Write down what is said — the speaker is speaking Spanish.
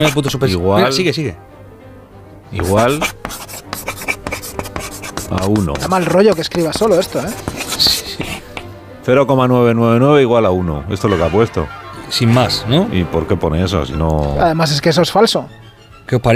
Igual. Sigue. Igual a 1. Da mal rollo que escriba solo esto, ¿eh? 0,999 igual a 1. Esto es lo que ha puesto. Sin más, ¿no? ¿Y por qué pone eso? Si no... Además es que eso es falso. ¿Qué os parece?